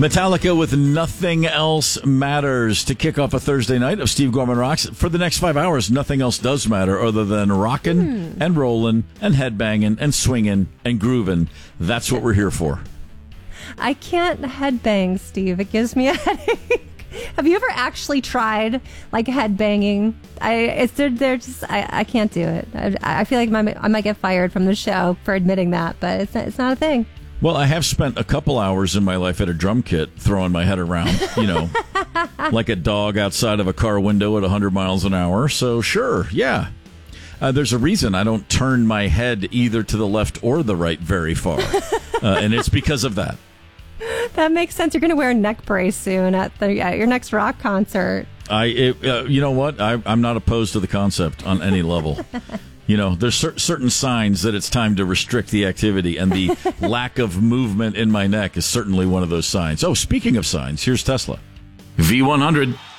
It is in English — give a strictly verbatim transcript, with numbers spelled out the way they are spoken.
Metallica with Nothing Else Matters to kick off a Thursday night of Steve Gorman Rocks. For the next five hours, nothing else does matter other than rocking mm. and rolling and headbanging and swinging and grooving. That's what we're here for. I can't headbang, Steve. It gives me a headache. Have you ever actually tried like headbanging? I it's they're, they're just I, I can't do it. I, I feel like my, I might get fired from the show for admitting that, but it's not, it's not a thing. Well, I have spent a couple hours in my life at a drum kit throwing my head around, you know, like a dog outside of a car window at one hundred miles an hour. So, sure, yeah. Uh, there's a reason I don't turn my head either to the left or the right very far, uh, and it's because of that. That makes sense. You're going to wear a neck brace soon at, the, at your next rock concert. I, it, uh, you know what? I, I'm not opposed to the concept on any level. You know, there's cer- certain signs that it's time to restrict the activity, and the lack of movement in my neck is certainly one of those signs. Oh, speaking of signs, here's Tesla. V one hundred.